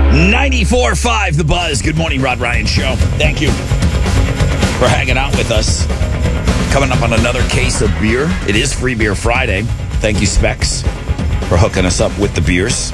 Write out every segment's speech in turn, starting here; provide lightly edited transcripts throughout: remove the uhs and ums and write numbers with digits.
94.5 The Buzz. Good morning, Rod Ryan Show. Thank you for hanging out with us. Coming up on another case of beer. It is Free Beer Friday. Thank you, Specs, for hooking us up with the beers.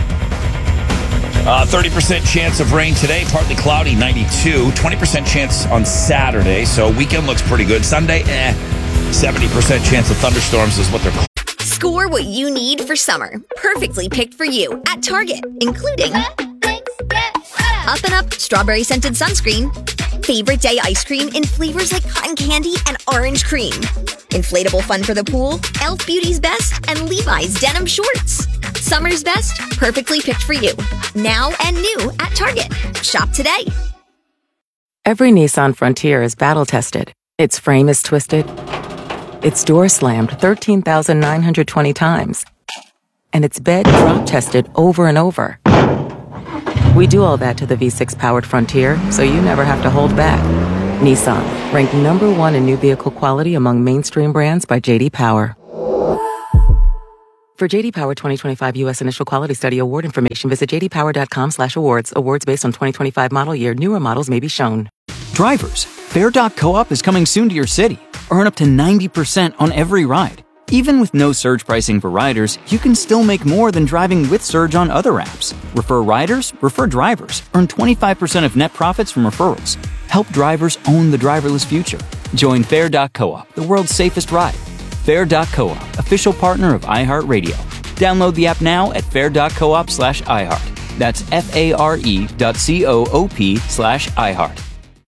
30% chance of rain today, partly cloudy, 92. 20% chance on Saturday, so weekend looks pretty good. Sunday, 70% chance of thunderstorms is what they're called. Score what you need for summer. Perfectly picked for you at Target, including Up and Up Strawberry Scented Sunscreen, Favorite Day Ice Cream in flavors like cotton candy and orange cream, Inflatable Fun for the Pool, Elf Beauty's Best, and Levi's Denim Shorts. Summer's best, perfectly picked for you. Now and new at Target. Shop today. Every Nissan Frontier is battle-tested. Its frame is twisted. Its door slammed 13,920 times. And its bed drop-tested over and over. We do all that to the V6-powered Frontier, so you never have to hold back. Nissan, ranked number 1 in new vehicle quality among mainstream brands by J.D. Power. For J.D. Power 2025 U.S. Initial Quality Study Award information, visit jdpower.com/awards. Awards based on 2025 model year. Newer models may be shown. Drivers, Fair.coop is coming soon to your city. Earn up to 90% on every ride. Even with no surge pricing for riders, you can still make more than driving with Surge on other apps. Refer riders, refer drivers. Earn 25% of net profits from referrals. Help drivers own the driverless future. Join Fair.coop, the world's safest ride. Fair.coop, official partner of iHeartRadio. Download the app now at fair.coop/iHeart. That's FARE.coop/iHeart.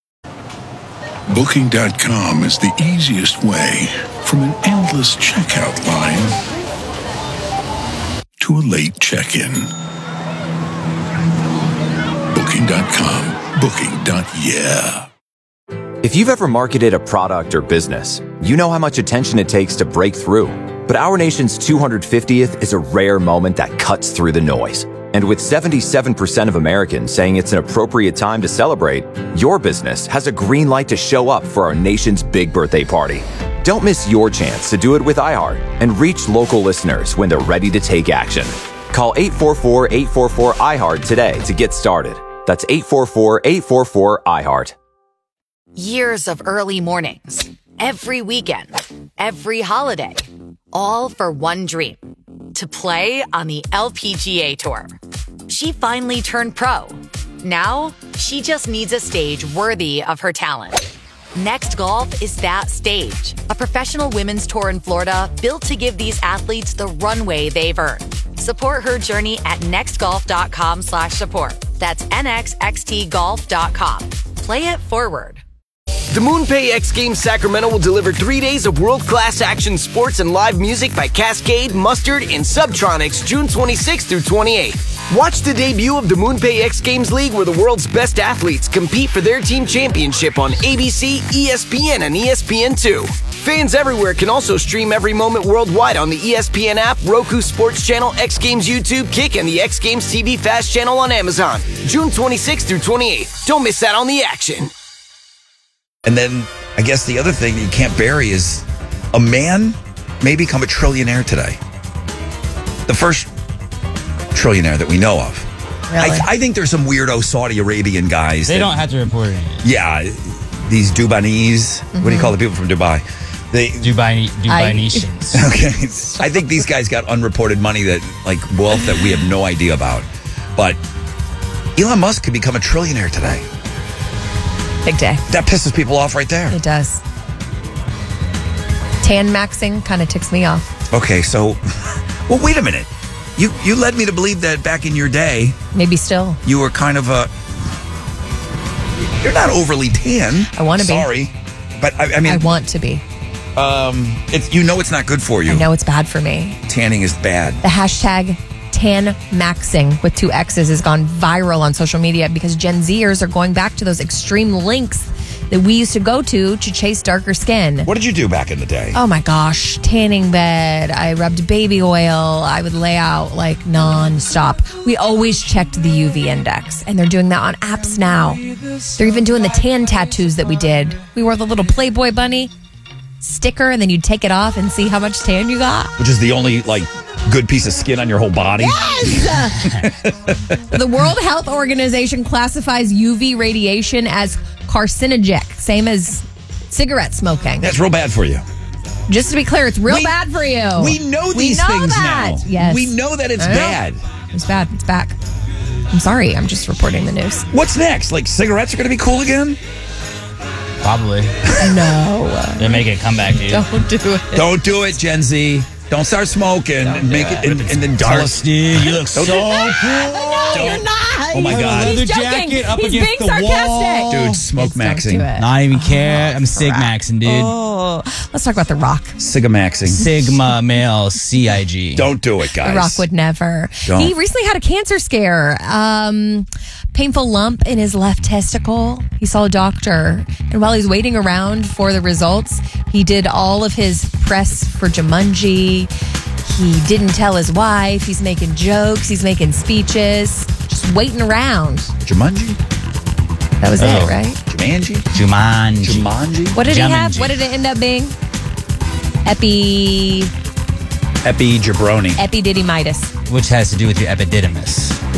Booking.com is the easiest way from an endless checkout line to a late check-in. Booking.com. Booking.yeah. If you've ever marketed a product or business, you know how much attention it takes to break through. But our nation's 250th is a rare moment that cuts through the noise. And with 77% of Americans saying it's an appropriate time to celebrate, your business has a green light to show up for our nation's big birthday party. Don't miss your chance to do it with iHeart and reach local listeners when they're ready to take action. Call 844-844-iHeart today to get started. That's 844-844-iHeart. Years of early mornings, every weekend, every holiday, all for one dream. To play on the LPGA Tour. She finally turned pro. Now, she just needs a stage worthy of her talent. Next Golf is that stage. A professional women's tour in Florida built to give these athletes the runway they've earned. Support her journey at nextgolf.com/support. That's nxxtgolf.com. Play it forward. The MoonPay X Games Sacramento will deliver 3 days of world-class action sports and live music by Cascade, Mustard, and Subtronics June 26th through 28th. Watch the debut of the MoonPay X Games League where the world's best athletes compete for their team championship on ABC, ESPN, and ESPN2. Fans everywhere can also stream every moment worldwide on the ESPN app, Roku Sports Channel, X Games YouTube, Kick, and the X Games TV Fast Channel on Amazon. June 26th through 28th. Don't miss out on the action. And then I guess the other thing that you can't bury is a man may become a trillionaire today. The first trillionaire that we know of. Really? I think there's some weirdo Saudi Arabian guys. They don't have to report it. Yeah, these Dubanese. What do you call the people from Dubai? Dubanesians. Okay, I think these guys got unreported money that, like, wealth that we have no idea about. But Elon Musk could become a trillionaire today. Big day. That pisses people off right there. It does. Tan maxing kind of ticks me off. Okay, so, well, wait a minute. You led me to believe that back in your day, maybe still, you were kind of you're not overly tan. I want to be. Sorry, but I mean, I want to be. It's not good for you. I know it's bad for me. Tanning is bad. The hashtag tan maxing with 2 X's has gone viral on social media because Gen Zers are going back to those extreme lengths that we used to go to chase darker skin. What did you do back in the day? Oh my gosh, tanning bed. I rubbed baby oil. I would lay out like nonstop. We always checked the UV index, and they're doing that on apps now. They're even doing the tan tattoos that we did. We wore the little Playboy bunny sticker, and then you'd take it off and see how much tan you got. Which is the only, like, good piece of skin on your whole body. The World Health Organization classifies UV radiation as carcinogenic, same as cigarette smoking. That's real bad for you. Just to be clear, it's real bad for you. We know these things now. Yes. We know that it's bad. It's bad. It's back. I'm sorry. I'm just reporting the news. What's next? Like cigarettes are going to be cool again? Probably. No. They're making a comeback, dude. Don't do it. Don't do it, Gen Z. Don't start smoking and make it and then Dark, dude. You look so cool. No, you're not. Oh my God. Leather He's joking. jacket up He's against being the wall. sarcastic. Dude, smoke maxing. Don't do it. Not even care. I'm Sig Maxing, dude. Oh, let's talk about The Rock. Sigamaxing. Sigma male CIG. Don't do it, guys. The Rock would never. Don't. He recently had a cancer scare. Painful lump in his left testicle. He saw a doctor. And while he's waiting around for the results, he did all of his press for Jumanji. He didn't tell his wife. He's making jokes. He's making speeches. Just waiting around. Jumanji? That was it, right? Jumanji? Jumanji. What did he have? Jumanji. What did it end up being? Epi jabroni. Epididymitis. Which has to do with your epididymis.